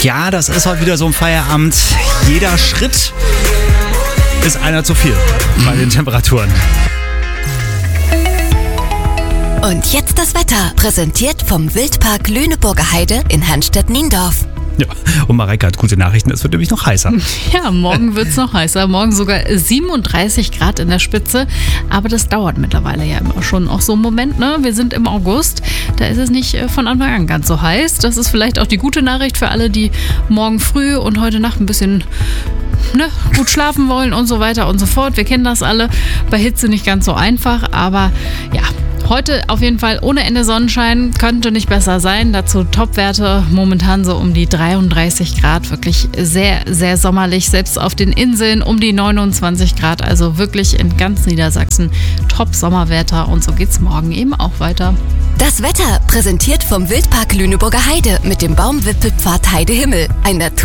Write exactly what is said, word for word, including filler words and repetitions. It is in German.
Ja, das ist heute wieder so ein Feierabend. Jeder Schritt ist einer zu viel bei den Temperaturen. Und jetzt das Wetter, präsentiert vom Wildpark Lüneburger Heide in Hanstedt-Niendorf. Ja, und Mareike hat gute Nachrichten, es wird nämlich noch heißer. Ja, morgen wird es noch heißer. Morgen sogar siebenunddreißig Grad in der Spitze. Aber das dauert mittlerweile ja immer schon auch so einen Moment. Ne? Wir sind im August, da ist es nicht von Anfang an ganz so heiß. Das ist vielleicht auch die gute Nachricht für alle, die morgen früh und heute Nacht ein bisschen ne, gut schlafen wollen und so weiter und so fort. Wir kennen das alle. Bei Hitze nicht ganz so einfach, aber ja. Heute auf jeden Fall ohne Ende Sonnenschein, könnte nicht besser sein. Dazu Topwerte momentan so um die dreiunddreißig Grad, wirklich sehr, sehr sommerlich. Selbst auf den Inseln um die neunundzwanzig Grad, also wirklich in ganz Niedersachsen Top-Sommerwetter. Und so geht's morgen eben auch weiter. Das Wetter, präsentiert vom Wildpark Lüneburger Heide mit dem Baumwipfelpfad Heidehimmel. Ein Natur